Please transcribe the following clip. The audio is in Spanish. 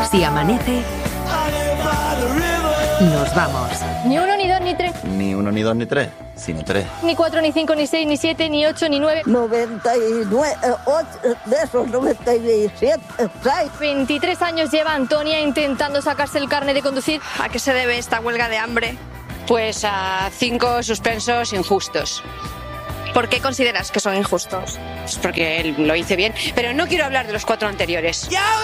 Si amanece, nos vamos. Ni 1, ni 2, ni 3. Ni 1, ni 2, ni 3, sino 3. Ni 4, ni 5, ni 6, ni 7, ni 8, ni 9. 99, de esos 97, 23 años lleva Antonia intentando sacarse el carnet de conducir. ¿A qué se debe esta huelga de hambre? Pues a 5 suspensos injustos. ¿Por qué consideras que son injustos? Pues porque lo hice bien, pero no quiero hablar de los 4 anteriores.